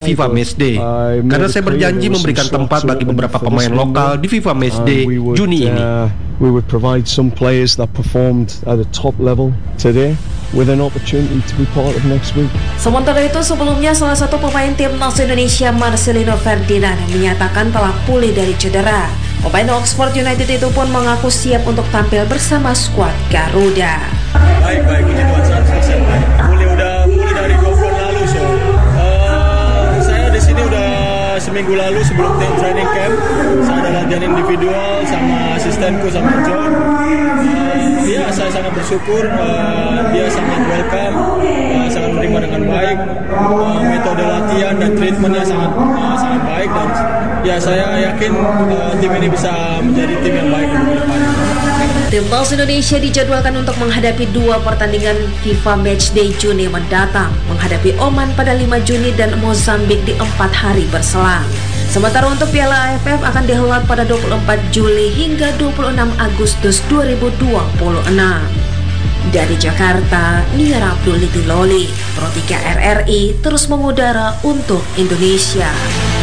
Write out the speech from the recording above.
FIFA Matchday. Karena saya berjanji memberikan tempat bagi beberapa pemain lokal di FIFA Matchday Juni ini. We would provide some players that performed at a top level today with an opportunity to be part of next week. Sementara itu, sebelumnya salah satu pemain timnas Indonesia, Marcelino Ferdinand, menyatakan telah pulih dari cedera. Pemain Oxford United itu pun mengaku siap untuk tampil bersama skuad Garuda. Baik, puji Tuhan, 100% baik. Pulih dari 2 bulan lalu, saya di sini udah seminggu lalu sebelum training camp. Saya ada latihan individual sama asistenku sama John. Saya sangat bersyukur, dia sangat welcome, sangat menerima dengan baik. Metode latihan dan treatmentnya sangat baik, dan saya yakin tim ini bisa menjadi tim yang baik ke depan. Timnas Indonesia dijadwalkan untuk menghadapi 2 pertandingan FIFA Matchday Juni mendatang, menghadapi Oman pada 5 Juni dan Mozambik di 4 hari berselang. Sementara untuk Piala AFF akan dihelat pada 24 Juli hingga 26 Agustus 2026. Dari Jakarta, Nia Abdul Loli, Pro 3 RRI terus mengudara untuk Indonesia.